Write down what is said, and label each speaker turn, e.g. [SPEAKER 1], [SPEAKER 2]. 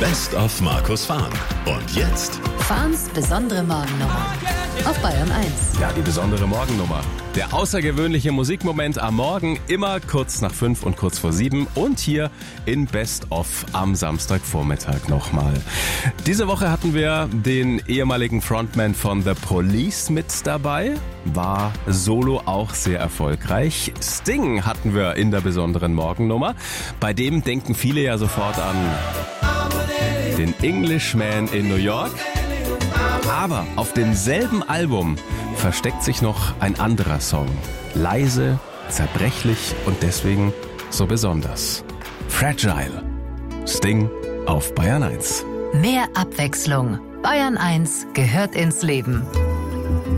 [SPEAKER 1] Best of Markus Fahn. Und jetzt
[SPEAKER 2] Fahns besondere Morgennummer auf Bayern 1.
[SPEAKER 3] Ja, die besondere Morgennummer. Der außergewöhnliche Musikmoment am Morgen, immer kurz nach 5 und kurz vor 7 und hier in Best of am Samstagvormittag nochmal. Diese Woche hatten wir den ehemaligen Frontman von The Police mit dabei, war solo auch sehr erfolgreich. Sting hatten wir in der besonderen Morgennummer. Bei dem denken viele ja sofort an den Englishman in New York. Aber auf demselben Album versteckt sich noch ein anderer Song. Leise, zerbrechlich und deswegen so besonders. Fragile. Sting auf Bayern 1.
[SPEAKER 2] Mehr Abwechslung. Bayern 1 gehört ins Leben.